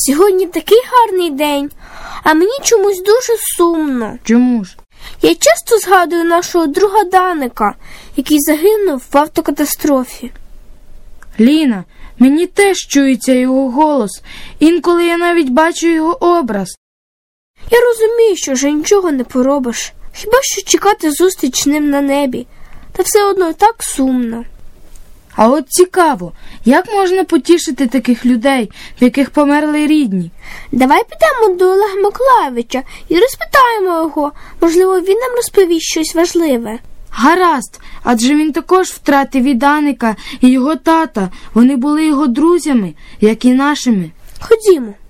Сьогодні такий гарний день, а мені чомусь дуже сумно. Чому ж? Я часто згадую нашого друга Даника, який загинув в автокатастрофі. Ліна, мені теж чується його голос. Інколи я навіть бачу його образ. Я розумію, що вже нічого не поробиш. Хіба що чекати зустріч з ним на небі. Та все одно так сумно. А от цікаво, як можна потішити таких людей, в яких померли рідні? Давай підемо до Олега Миколайовича і розпитаємо його. Можливо, він нам розповість щось важливе. Гаразд, адже він також втратив і Даника, і його тата. Вони були його друзями, як і нашими. Ходімо.